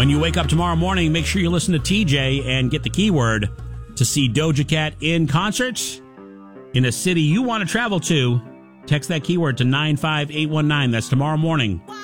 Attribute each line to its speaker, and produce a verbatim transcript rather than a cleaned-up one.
Speaker 1: When you wake up tomorrow morning, make sure you listen to T J and get the keyword to see Doja Cat in concert in a city you want to travel to. Text that keyword to nine five eight one nine. That's tomorrow morning.